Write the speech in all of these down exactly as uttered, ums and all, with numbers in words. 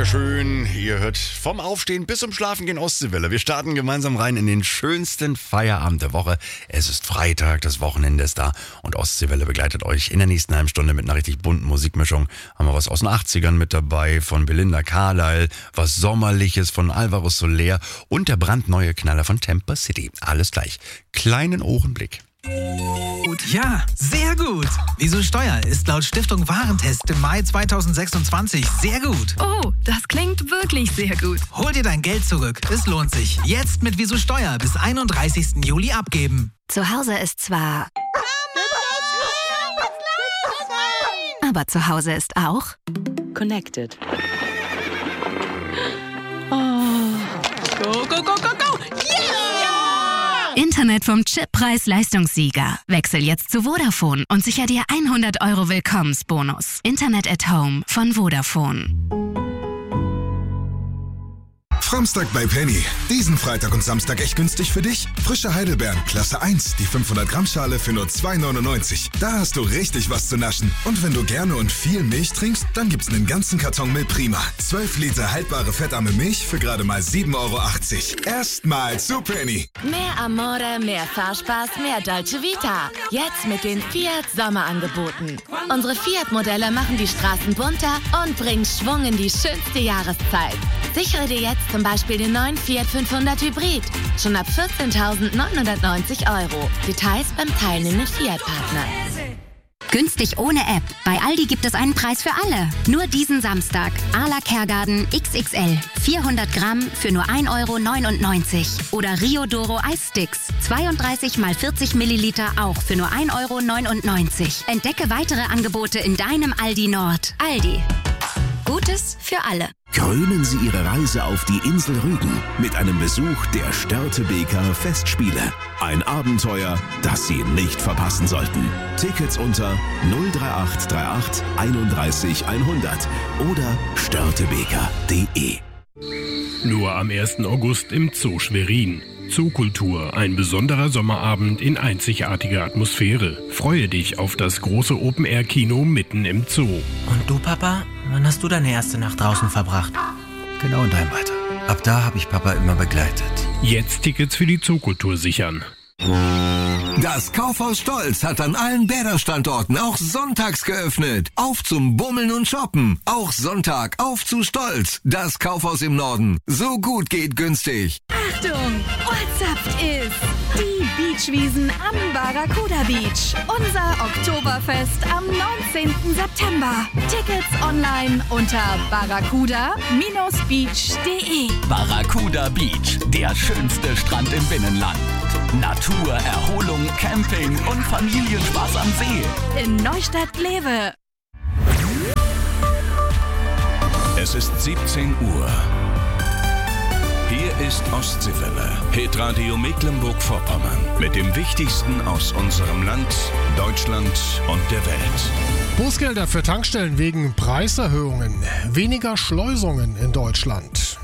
Dankeschön. Ihr hört vom Aufstehen bis zum Schlafengehen Ostseewelle. Wir starten gemeinsam rein in den schönsten Feierabend der Woche. Es ist Freitag, das Wochenende ist da und Ostseewelle begleitet euch in der nächsten halben Stunde mit einer richtig bunten Musikmischung. Haben wir was aus den achtzigern mit dabei, von Belinda Carlisle, was Sommerliches von Alvaro Soler und der brandneue Knaller von Tampa City. Alles gleich. Kleinen Ohrenblick. Ja, sehr gut. Wieso Steuer ist laut Stiftung Warentest im Mai zweitausendsechsundzwanzig sehr gut. Oh, das klingt wirklich sehr gut. Hol dir dein Geld zurück. Es lohnt sich. Jetzt mit Wieso Steuer bis einunddreißigsten Juli abgeben. Zu Hause ist zwar... Aber zu Hause ist auch... Connected. Oh. Go, go, go, go, go. Internet vom Chippreis-Leistungssieger. Wechsel jetzt zu Vodafone und sicher dir hundert Euro Willkommensbonus. Internet at Home von Vodafone. Framstag bei Penny. Diesen Freitag und Samstag echt günstig für dich. Frische Heidelbeeren, Klasse eins, die fünfhundert Gramm Schale für nur zwei neunundneunzig. Da hast du richtig was zu naschen. Und wenn du gerne und viel Milch trinkst, dann gibt's einen ganzen Karton Milch Prima. zwölf Liter haltbare fettarme Milch für gerade mal sieben Euro achtzig. Erstmal zu Penny. Mehr Amore, mehr Fahrspaß, mehr Dolce Vita. Jetzt mit den Fiat Sommerangeboten. Unsere Fiat-Modelle machen die Straßen bunter und bringen Schwung in die schönste Jahreszeit. Sichere dir jetzt zum Beispiel den neuen Fiat fünfhundert Hybrid. Schon ab vierzehntausendneunhundertneunzig Euro. Details beim teilnehmenden Fiat-Partner. Günstig ohne App. Bei Aldi gibt es einen Preis für alle. Nur diesen Samstag. Arla Kergarten X X L. vierhundert Gramm für nur ein Euro neunundneunzig. Oder Rio Doro Eissticks. zweiunddreißig mal vierzig Milliliter auch für nur ein Euro neunundneunzig. Entdecke weitere Angebote in deinem Aldi Nord. Aldi. Gutes für alle. Krönen Sie Ihre Reise auf die Insel Rügen mit einem Besuch der Störtebeker Festspiele. Ein Abenteuer, das Sie nicht verpassen sollten. Tickets unter null drei acht drei acht einunddreißig hundert oder störtebeker punkt de. Nur am ersten August im Zoo Schwerin. Zookultur, ein besonderer Sommerabend in einzigartiger Atmosphäre. Freue dich auf das große Open-Air-Kino mitten im Zoo. Und du, Papa? Wann hast du deine erste Nacht draußen verbracht? Genau in deinem Alter. Ab da habe ich Papa immer begleitet. Jetzt Tickets für die Zookultur sichern. Das Kaufhaus Stolz hat an allen Bäderstandorten auch sonntags geöffnet. Auf zum Bummeln und Shoppen. Auch Sonntag auf zu Stolz. Das Kaufhaus im Norden. So gut geht günstig. Achtung! Ortsaft ist die Beachwiesen am Barracuda Beach. Unser Oktoberfest am neunzehnten September. Tickets online unter barracuda Bindestrich beach punkt de. Barracuda Beach, der schönste Strand im Binnenland. Natur, Erholung, Camping und Familienspaß am See. In Neustadt-Glewe. Es ist siebzehn Uhr. Hier ist Ostseewelle, Hitradio Mecklenburg-Vorpommern. Mit dem Wichtigsten aus unserem Land, Deutschland und der Welt. Bußgelder für Tankstellen wegen Preiserhöhungen. Weniger Schleusungen in Deutschland.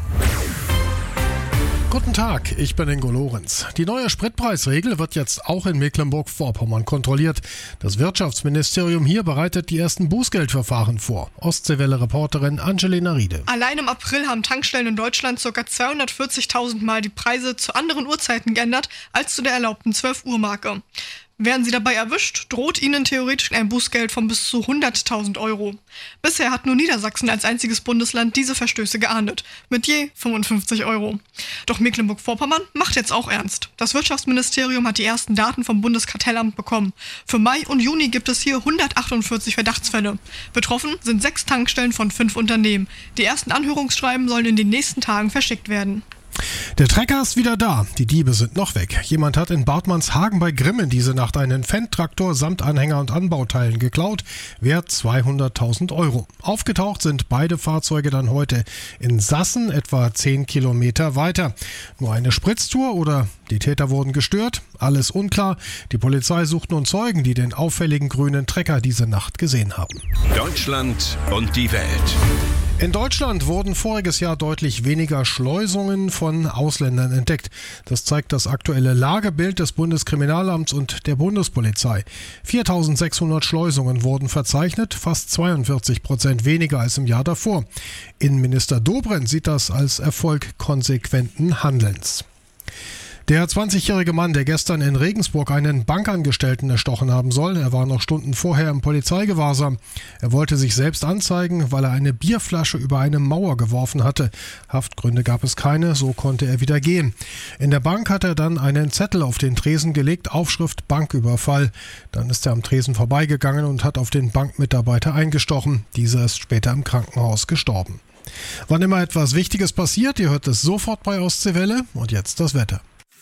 Guten Tag, ich bin Ingo Lorenz. Die neue Spritpreisregel wird jetzt auch in Mecklenburg-Vorpommern kontrolliert. Das Wirtschaftsministerium hier bereitet die ersten Bußgeldverfahren vor. Ostseewelle-Reporterin Angelina Riede. Allein im April haben Tankstellen in Deutschland ca. zweihundertvierzigtausend Mal die Preise zu anderen Uhrzeiten geändert als zu der erlaubten zwölf Uhr Marke. Werden sie dabei erwischt, droht ihnen theoretisch ein Bußgeld von bis zu hunderttausend Euro. Bisher hat nur Niedersachsen als einziges Bundesland diese Verstöße geahndet, mit je fünfundfünfzig Euro. Doch Mecklenburg-Vorpommern macht jetzt auch ernst. Das Wirtschaftsministerium hat die ersten Daten vom Bundeskartellamt bekommen. Für Mai und Juni gibt es hier hundertachtundvierzig Verdachtsfälle. Betroffen sind sechs Tankstellen von fünf Unternehmen. Die ersten Anhörungsschreiben sollen in den nächsten Tagen verschickt werden. Der Trecker ist wieder da. Die Diebe sind noch weg. Jemand hat in Bartmannshagen bei Grimmen diese Nacht einen Fendt-Traktor samt Anhänger und Anbauteilen geklaut, wert zweihunderttausend Euro. Aufgetaucht sind beide Fahrzeuge dann heute in Sassen, etwa zehn Kilometer weiter. Nur eine Spritztour oder die Täter wurden gestört? Alles unklar. Die Polizei sucht nun Zeugen, die den auffälligen grünen Trecker diese Nacht gesehen haben. Deutschland und die Welt. In Deutschland wurden voriges Jahr deutlich weniger Schleusungen von Ausländern entdeckt. Das zeigt das aktuelle Lagebild des Bundeskriminalamts und der Bundespolizei. viertausendsechshundert Schleusungen wurden verzeichnet, fast zweiundvierzig Prozent weniger als im Jahr davor. Innenminister Dobrindt sieht das als Erfolg konsequenten Handelns. Der zwanzigjährige Mann, der gestern in Regensburg einen Bankangestellten erstochen haben soll, er war noch Stunden vorher im Polizeigewahrsam. Er wollte sich selbst anzeigen, weil er eine Bierflasche über eine Mauer geworfen hatte. Haftgründe gab es keine, so konnte er wieder gehen. In der Bank hat er dann einen Zettel auf den Tresen gelegt, Aufschrift Banküberfall. Dann ist er am Tresen vorbeigegangen und hat auf den Bankmitarbeiter eingestochen. Dieser ist später im Krankenhaus gestorben. Wann immer etwas Wichtiges passiert, ihr hört es sofort bei Ostseewelle. Und jetzt das Wetter.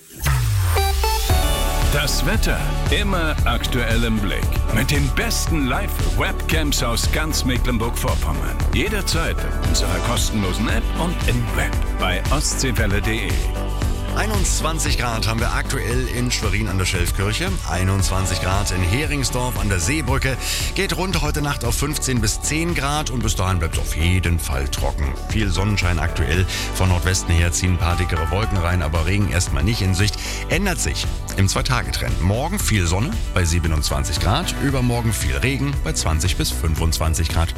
Das Wetter immer aktuell im Blick. Mit den besten Live-Webcams aus ganz Mecklenburg-Vorpommern. Jederzeit in unserer kostenlosen App und im Web bei ostseewelle punkt de. einundzwanzig Grad haben wir aktuell in Schwerin an der Schelfkirche, einundzwanzig Grad in Heringsdorf an der Seebrücke, geht runter heute Nacht auf fünfzehn bis zehn Grad und bis dahin bleibt es auf jeden Fall trocken. Viel Sonnenschein aktuell, von Nordwesten her ziehen ein paar dickere Wolken rein, aber Regen erstmal nicht in Sicht. Ändert sich im Zwei-Tage-Trend. Morgen viel Sonne bei siebenundzwanzig Grad, übermorgen viel Regen bei zwanzig bis fünfundzwanzig Grad.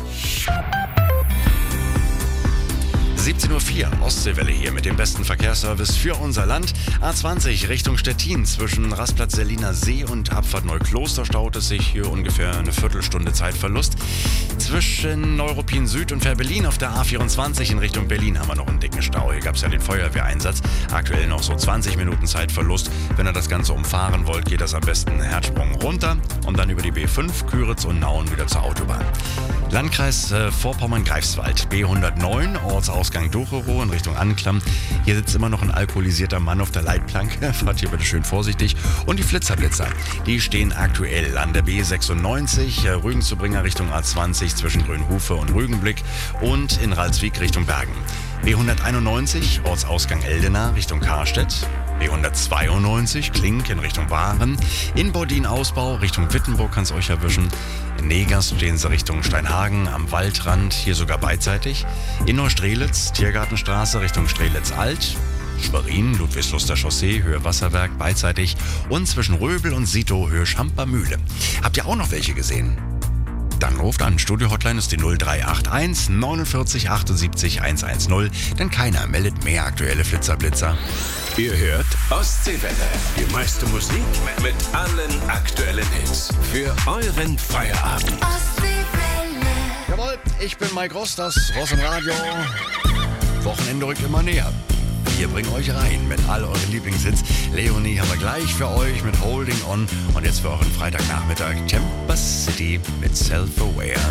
siebzehn Uhr vier, Ostseewelle hier mit dem besten Verkehrsservice für unser Land. A zwanzig Richtung Stettin zwischen Rastplatz Seliner See und Abfahrt Neukloster staut es sich hier ungefähr eine Viertelstunde Zeitverlust. Zwischen Neuruppin Süd und Fährberlin auf der A vierundzwanzig in Richtung Berlin haben wir noch einen dicken Stau. Hier gab es ja den Feuerwehreinsatz. Aktuell noch so zwanzig Minuten Zeitverlust. Wenn ihr das Ganze umfahren wollt, geht das am besten Herzsprung runter und dann über die B fünf, Küritz und Nauen wieder zur Autobahn. Landkreis äh, Vorpommern-Greifswald, B hundertneun, Ortsausgang Docherow in Richtung Anklam. Hier sitzt immer noch ein alkoholisierter Mann auf der Leitplanke. Fahrt hier bitte schön vorsichtig. Und die Flitzerblitzer, die stehen aktuell an der B sechsundneunzig, äh, Rügen-Zubringer Richtung A zwanzig zwischen Grünhufe und Rügenblick und in Ralswiek Richtung Bergen. B hunderteinundneunzig, Ortsausgang Eldena Richtung Karstedt. B hundertzweiundneunzig, Klink in Richtung Waren. In Bordin-Ausbau Richtung Wittenburg kann es euch erwischen. In Negers stehen sie Richtung Steinhagen am Waldrand, hier sogar beidseitig. In Neustrelitz, Tiergartenstraße Richtung Strelitz-Alt. Schwerin, Ludwigsluster Chaussee, Höhe Wasserwerk, beidseitig. Und zwischen Röbel und Sito, Höhe Schampermühle. Habt ihr auch noch welche gesehen? Dann ruft an. Studio-Hotline ist die null drei acht eins neunundvierzig achtundsiebzig hundertzehn, denn keiner meldet mehr aktuelle Flitzerblitzer. Ihr hört Ostseewelle, die meiste Musik mit allen aktuellen Hits für euren Feierabend. Ostseewelle. Jawohl, ich bin Mike Ross, das Ross im Radio. Wochenende rückt immer näher. Wir bringen euch rein mit all euren Lieblingshits. Leonie haben wir gleich für euch mit Holding On. Und jetzt für euren Freitagnachmittag Temper City mit Self-Aware.